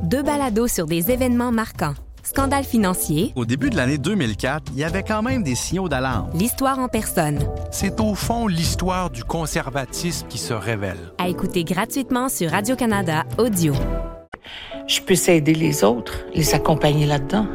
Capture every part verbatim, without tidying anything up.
Deux balados sur des événements marquants. Scandale financier. Au début de l'année deux mille quatre, il y avait quand même des signaux d'alarme. L'histoire en personne. C'est au fond l'histoire du conservatisme qui se révèle. À écouter gratuitement sur Radio-Canada Audio. Je peux aider les autres, les accompagner là-dedans.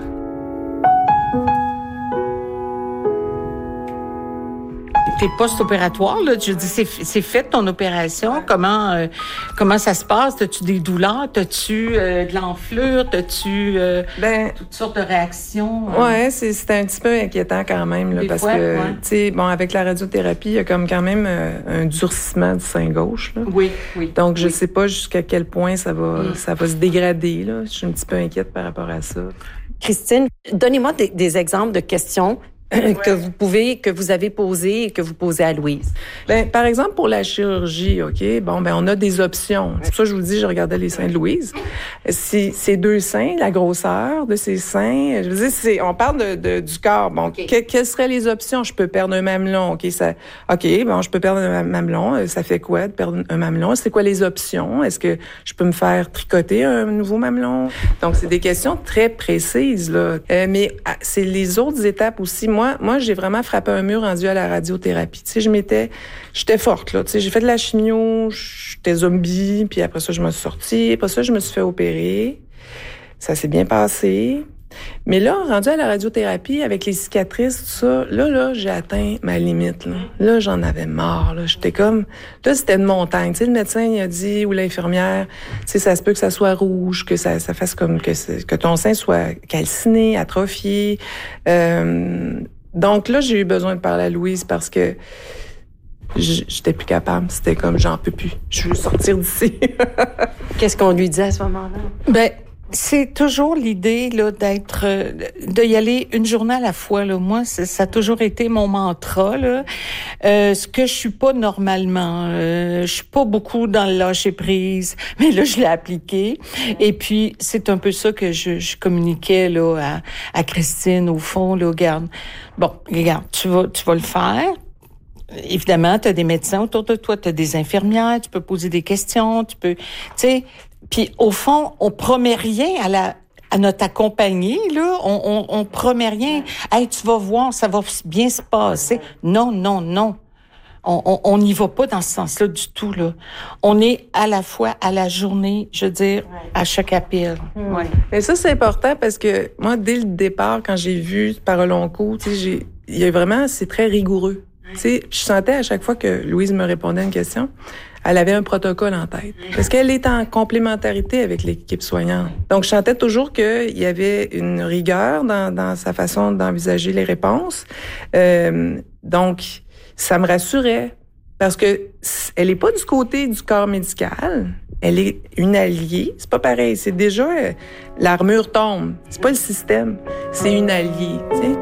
T'es post-opératoire, là, je dis, c'est, c'est fait ton opération, comment euh, comment ça se passe? T'as-tu des douleurs? T'as-tu euh, de l'enflure? T'as-tu euh, ben, toutes sortes de réactions? Euh... Ouais, c'est, c'est un petit peu inquiétant quand même, là, parce fois, que, ouais. tu sais, bon, avec la radiothérapie, il y a comme quand même euh, un durcissement du sein gauche, là. Oui, oui. Donc, je oui. sais pas jusqu'à quel point ça va, mm. ça va se dégrader, là. Je suis un petit peu inquiète par rapport à ça. Christine, donnez-moi des, des exemples de questions Ouais. que vous pouvez, que vous avez posé et que vous posez à Louise. Ben, par exemple, pour la chirurgie, OK, bon, ben, on a des options. C'est pour ça que je vous dis, je regardais les seins de Louise. Si, ces deux seins, la grosseur de ces seins, je veux dire, c'est, on parle de, de du corps. Bon, okay. que, quelles seraient les options? Je peux perdre un mamelon, OK, ça, OK, bon, je peux perdre un mamelon. Ça fait quoi de perdre un mamelon? C'est quoi les options? Est-ce que je peux me faire tricoter un nouveau mamelon? Donc, c'est des questions très précises, là. Euh, mais c'est les autres étapes aussi. Moi, Moi, moi, j'ai vraiment frappé un mur rendu à la radiothérapie. Tu sais, je m'étais, j'étais forte, là. Tu sais, j'ai fait de la chimio, j'étais zombie, puis après ça, je me suis sortie. Après ça, je me suis fait opérer. Ça s'est bien passé. Mais là, rendu à la radiothérapie, avec les cicatrices, tout ça, là, là, j'ai atteint ma limite, là. Là, j'en avais marre, là. J'étais comme, là, c'était une montagne. Tu sais, le médecin, il a dit, ou l'infirmière, tu sais, ça se peut que ça soit rouge, que ça, ça fasse comme, que, que ton sein soit calciné, atrophié. Euh, donc là, j'ai eu besoin de parler à Louise parce que j'étais plus capable. C'était comme, j'en peux plus. Je veux sortir d'ici. Qu'est-ce qu'on lui dit à ce moment-là? Ben, c'est toujours l'idée là d'être euh, de y aller une journée à la fois là. Moi, ça a toujours été mon mantra là. Euh, ce que je suis pas normalement, euh, je suis pas beaucoup dans le lâcher prise, mais là je l'ai appliqué. Et puis c'est un peu ça que je, je communiquais là à, à Christine au fond là. Regarde, bon, regarde, tu vas tu vas le faire. Évidemment, tu as des médecins autour de toi, tu as des infirmières, tu peux poser des questions, tu peux, tu sais. Puis au fond, on promet rien à la à notre accompagnée là, on on, on promet rien. Hey, tu vas voir, ça va bien se passer. Non, non, non. On n'y va pas dans ce sens-là du tout là. On est à la fois à la journée, je veux dire, à chaque appel. Mmh. Ouais. Mais ça c'est important parce que moi dès le départ quand j'ai vu Parole Onco, tu sais, j'ai il y a vraiment c'est très rigoureux. Tu sais, je sentais à chaque fois que Louise me répondait à une question, elle avait un protocole en tête. Parce qu'elle est en complémentarité avec l'équipe soignante. Donc, je sentais toujours qu'il y avait une rigueur dans, dans sa façon d'envisager les réponses. Euh, donc, ça me rassurait. Parce que elle est pas du côté du corps médical. Elle est une alliée. C'est pas pareil. C'est déjà, euh, l'armure tombe. C'est pas le système. C'est une alliée, tu sais.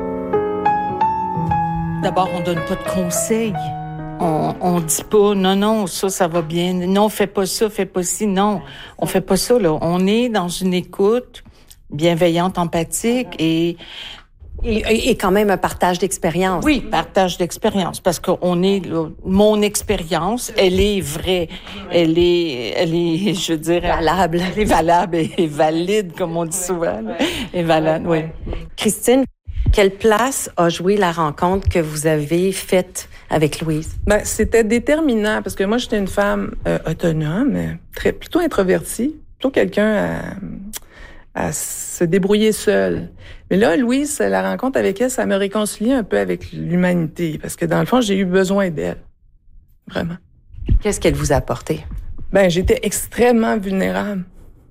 D'abord, on donne pas de conseils. On, on dit pas, non, non, ça, ça va bien. Non, fais pas ça, fais pas ci. Non, on fait pas ça, là. On est dans une écoute bienveillante, empathique et... Et, et quand même un partage d'expérience. Oui, partage d'expérience. Parce qu'on est, là, mon expérience, elle est vraie. Elle est, elle est, je veux dire... Valable. Elle est valable et valide, comme on dit souvent. Là. Et valable, oui. Christine, quelle place a joué la rencontre que vous avez faite avec Louise? Ben, c'était déterminant parce que moi, j'étais une femme euh, autonome, très plutôt introvertie, plutôt quelqu'un à, à se débrouiller seule. Mais là, Louise, la rencontre avec elle, ça me réconcilié un peu avec l'humanité parce que dans le fond, j'ai eu besoin d'elle. Vraiment. Qu'est-ce qu'elle vous a apporté? Ben, j'étais extrêmement vulnérable.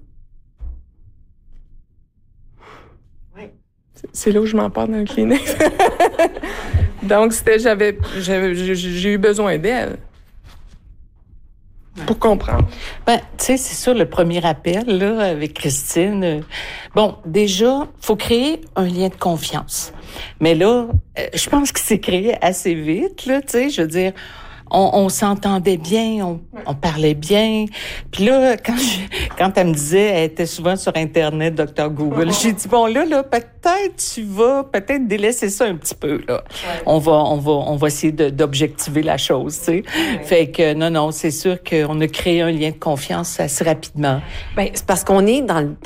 C'est là où je m'en parle dans le clinique. Donc, c'était, j'avais, j'avais, j'ai eu besoin d'elle. Pour comprendre. Ben, tu sais, c'est sûr, le premier appel, là, avec Christine. Bon, déjà, faut créer un lien de confiance. Mais là, je pense que c'est créé assez vite, là, tu sais, je veux dire, on, on s'entendait bien, on, on parlait bien. Puis là, quand je, quand elle me disait, elle était souvent sur Internet, docteur Google, j'ai dit, bon, là, là, peut-être tu vas peut-être délaisser ça un petit peu, là. Ouais. On va, on va, on va essayer de, d'objectiver la chose, tu sais. Ouais. Fait que, non, non, c'est sûr qu'on a créé un lien de confiance assez rapidement. Ben, c'est parce qu'on est dans le,